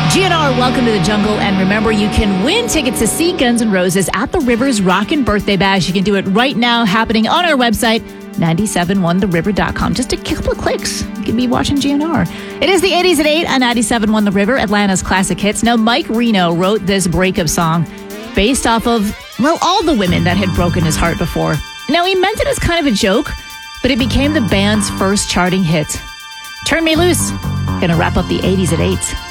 GNR, welcome to the jungle. And remember, you can win tickets to see Guns N' Roses at the Rivers Rockin' Birthday Bash. You can do it right now, happening on our website, 971theriver.com. Just a couple of clicks. You can be watching GNR. It is the 80s at 8 on 97.1 The River, Atlanta's classic hits. Now, Mike Reno wrote this breakup song based off of, well, all the women that had broken his heart before. Now, he meant it as kind of a joke, but it became the band's first charting hit. Turn Me Loose. Gonna wrap up the 80s at 8.